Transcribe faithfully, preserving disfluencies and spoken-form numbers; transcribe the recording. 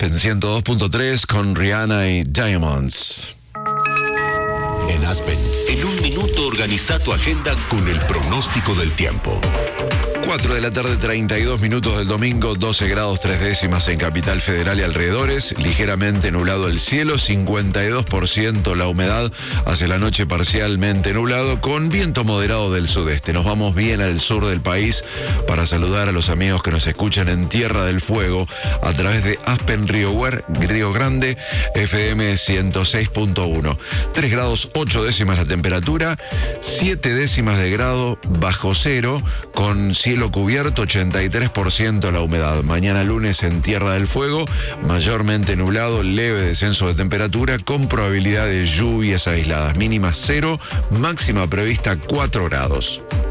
Aspen ciento dos punto tres con Rihanna y Diamonds. En Aspen, en un minuto organiza tu agenda con el pronóstico del tiempo. cuatro de la tarde, treinta y dos minutos del domingo, doce grados tres décimas en Capital Federal y alrededores, ligeramente nublado el cielo, cincuenta y dos por ciento la humedad, hacia la noche parcialmente nublado, con viento moderado del sudeste. Nos vamos bien al sur del país para saludar a los amigos que nos escuchan en Tierra del Fuego a través de Aspen Río, Guer, Río Grande, F M ciento seis punto uno. tres grados ocho décimas la temperatura, siete décimas de grado bajo cero, con cielo cubierto, ochenta y tres por ciento la humedad. Mañana lunes en Tierra del Fuego, mayormente nublado, leve descenso de temperatura con probabilidad de lluvias aisladas, mínimas cero, máxima prevista cuatro grados.